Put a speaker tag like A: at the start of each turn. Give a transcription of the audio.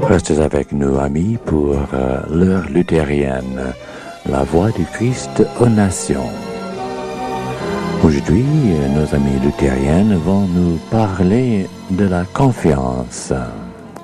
A: Restez avec nous, amis, pour l'heure luthérienne, la voix du Christ aux nations. Aujourd'hui, nos amis luthériennes vont nous parler de la confiance.